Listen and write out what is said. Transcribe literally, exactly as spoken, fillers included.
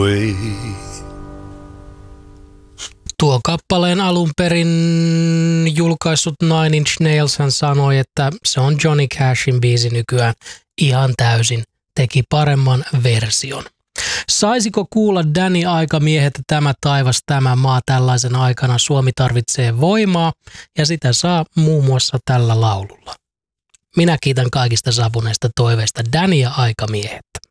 way. Tuo kappaleen alun perin julkaissut Nine Inch Nails hän sanoi, että se on Johnny Cashin biisi nykyään ihan täysin. Teki paremman version. Saisiko kuulla Danny Aikamiehet, tämä taivas, tämä maa tällaisen aikana? Suomi tarvitsee voimaa ja sitä saa muun muassa tällä laululla. Minä kiitän kaikista saapuneista toiveista Danny ja Aikamiehet.